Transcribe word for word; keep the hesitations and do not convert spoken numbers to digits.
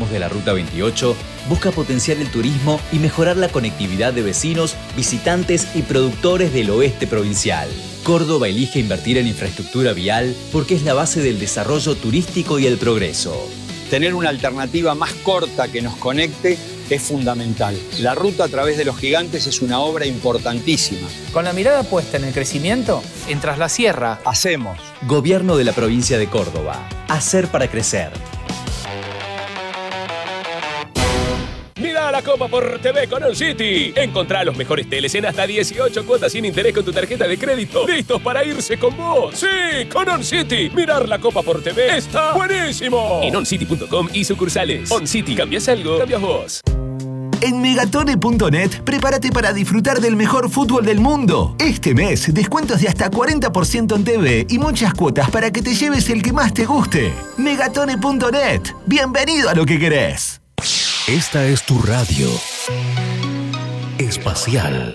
tramos de la Ruta veintiocho busca potenciar el turismo y mejorar la conectividad de vecinos, visitantes y productores del oeste provincial. Córdoba elige invertir en infraestructura vial porque es la base del desarrollo turístico y el progreso. Tener una alternativa más corta que nos conecte es fundamental. La ruta a través de los gigantes es una obra importantísima. Con la mirada puesta en el crecimiento, en Tras la Sierra, hacemos. Gobierno de la provincia de Córdoba. Hacer para crecer. Mira la Copa por T V con OnCity. Encontrá los mejores teles en hasta dieciocho cuotas sin interés con tu tarjeta de crédito. ¡Listos para irse con vos! ¡Sí! ¡Con OnCity! Mirar la Copa por T V está buenísimo. En oncity punto com y sucursales. OnCity. ¿Cambias algo? Cambias vos. En megatone punto net, prepárate para disfrutar del mejor fútbol del mundo. Este mes, descuentos de hasta cuarenta por ciento en T V y muchas cuotas para que te lleves el que más te guste. megatone punto net. Bienvenido a lo que querés. Esta es tu radio espacial.